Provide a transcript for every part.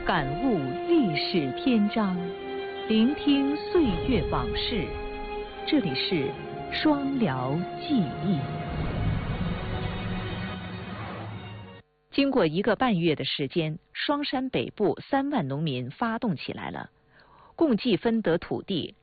感悟历史篇章，聆听岁月往事。这里是双辽记忆。经过1个半月的时间，双山北部3万农民发动起来了，共计分得土地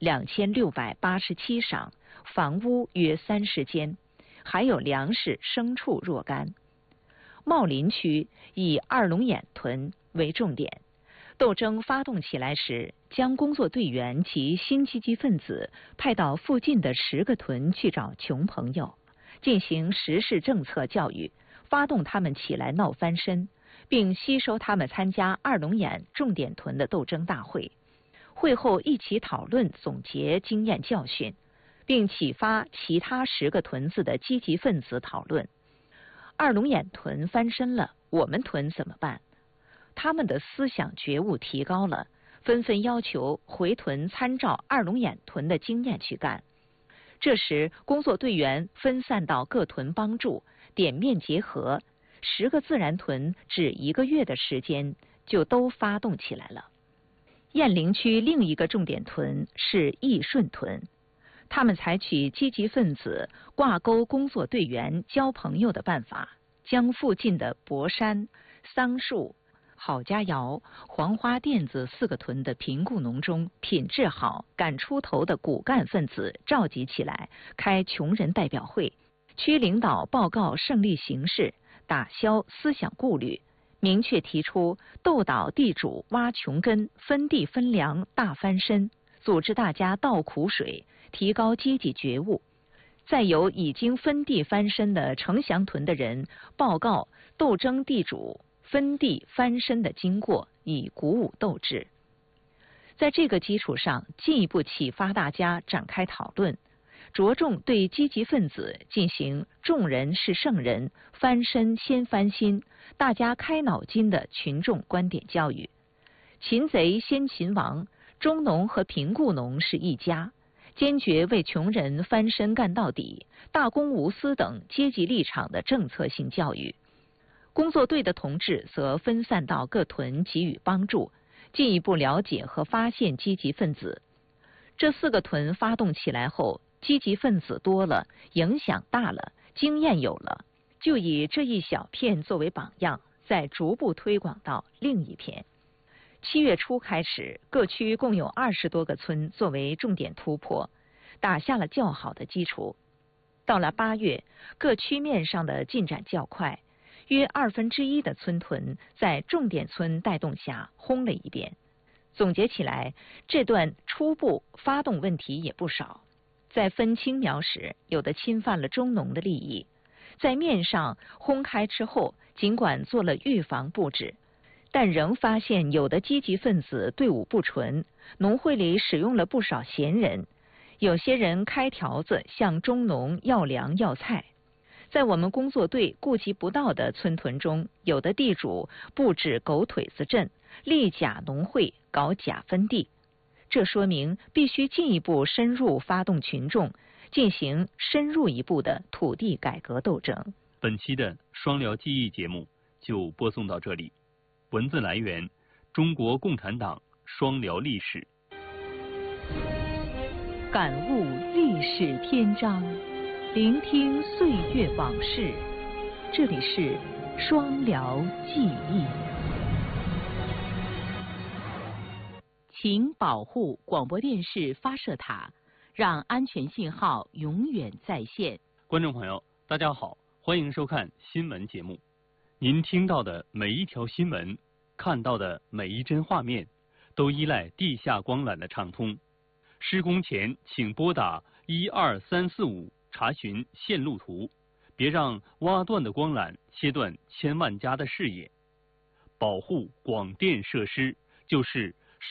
2687晌，房屋约30间，还有粮食、牲畜若干。茂林区以二龙眼屯为重点，斗争发动起来时，将工作队员及新积极分子派到附近的10个屯去找穷朋友，进行时事政策教育，发动他们起来闹翻身，并吸收他们参加二龙眼重点屯的斗争大会。会后一起讨论总结经验教训，并启发其他10个屯子的积极分子讨论。二龙眼屯翻身了，我们屯怎么办？他们的思想觉悟提高了，纷纷要求回屯参照二龙眼屯的经验去干。这时工作队员分散到各屯帮助，点面结合，10个自然屯只1个月的时间就都发动起来了。雁陵区另一个重点屯是义顺屯，他们采取积极分子挂钩工作队员交朋友的办法，将附近的博山、桑树、郝家窑、黄花店子4个屯的贫雇农中品质好、敢出头的骨干分子召集起来，开穷人代表会，区领导报告胜利形势，打消思想顾虑，明确提出斗倒地主挖穷根、分地分粮大翻身，组织大家倒苦水，提高阶级觉悟。再由已经分地翻身的城乡屯的人报告斗争地主分地翻身的经过，以鼓舞斗志。在这个基础上，进一步启发大家展开讨论，着重对积极分子进行众人是圣人，翻身先翻心，大家开脑筋的群众观点教育。擒贼先擒王，中农和贫雇农是一家，坚决为穷人翻身干到底，大公无私等阶级立场的政策性教育。工作队的同志则分散到各屯给予帮助，进一步了解和发现积极分子。这4个屯发动起来后，积极分子多了，影响大了，经验有了，就以这一小片作为榜样，再逐步推广到另一片。7月初开始，各区共有20多个村作为重点突破，打下了较好的基础。到了8月，各区面上的进展较快，约1/2的村屯在重点村带动下轰了一遍。总结起来，这段初步发动问题也不少。在分青苗时，有的侵犯了中农的利益。在面上轰开之后，尽管做了预防布置，但仍发现有的积极分子队伍不纯，农会里使用了不少闲人，有些人开条子向中农要粮要菜。在我们工作队顾及不到的村屯中，有的地主布置狗腿子阵，立假农会，搞假分地。这说明必须进一步深入发动群众，进行深入一步的土地改革斗争。 本期的双辽记忆节目就播送到这里。文字来源：中国共产党双辽历史。 感悟历史篇章，聆听岁月往事。这里是双辽记忆。请保护广播电视发射塔，让安全信号永远在线。 观众朋友，大家好，欢迎收看新闻节目。您听到的每一条新闻，看到的每一帧画面，都依赖地下光缆的畅通。施工前请拨打12345查询线路图，别让挖断的光缆切断千万家的视野。保护广电设施，就是